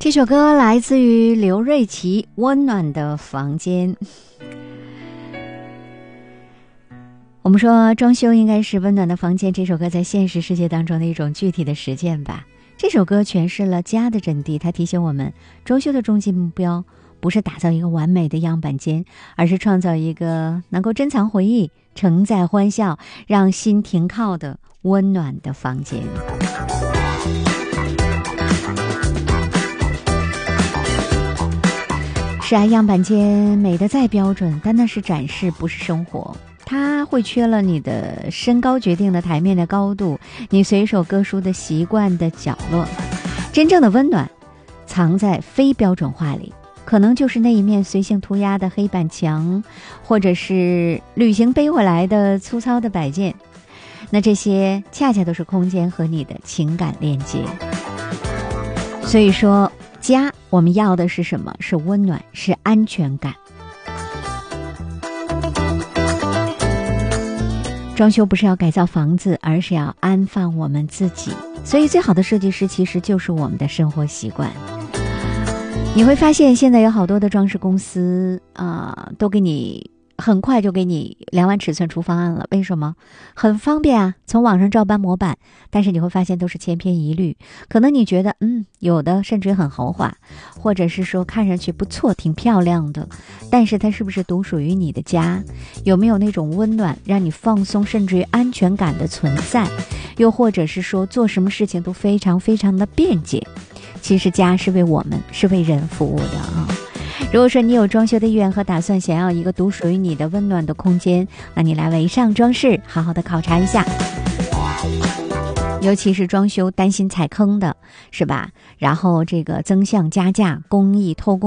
这首歌来自于刘瑞琦，《温暖的房间》。我们说装修应该是温暖的房间，这首歌在现实世界当中的一种具体的实践吧。这首歌诠释了家的真谛，它提醒我们，装修的终极目标不是打造一个完美的样板间，而是创造一个能够珍藏回忆、承载欢笑、让心停靠的温暖的房间。是啊，样板间美得再标准，但那是展示，不是生活。它会缺了你的身高决定了台面的高度，你随手搁书的习惯的角落。真正的温暖藏在非标准化里，可能就是那一面随性涂鸦的黑板墙，或者是旅行背回来的粗糙的摆件。那这些恰恰都是空间和你的情感链接。所以说家，我们要的是什么？是温暖，是安全感。装修不是要改造房子，而是要安放我们自己。所以最好的设计师其实就是我们的生活习惯。你会发现现在有好多的装饰公司都给你很快就给你量完尺寸出方案了。为什么？很方便啊，从网上照搬模板。但是你会发现都是千篇一律，可能你觉得有的甚至很豪华，或者是说看上去不错，挺漂亮的，但是它是不是独属于你的家？有没有那种温暖让你放松甚至于安全感的存在？又或者是说做什么事情都非常非常的便捷？其实家是为我们，是为人服务的啊。如果说你有装修的意愿和打算，想要一个独属于你的温暖的空间，那你来维尚装饰好好的考察一下。尤其是装修担心踩坑的，是吧？然后这个增项加价、工艺偷工